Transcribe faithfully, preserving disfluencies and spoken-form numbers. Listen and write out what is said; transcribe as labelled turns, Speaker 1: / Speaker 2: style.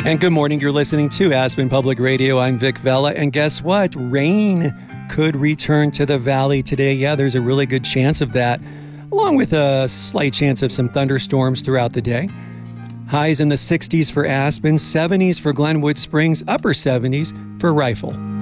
Speaker 1: And good morning. You're listening to Aspen Public Radio. I'm Vic Vela. And guess what? Rain could return to the valley today. Yeah, there's a really good chance of that, along with a slight chance of some thunderstorms throughout the day. Highs in the sixties for Aspen, seventies for Glenwood Springs, upper seventies for Rifle.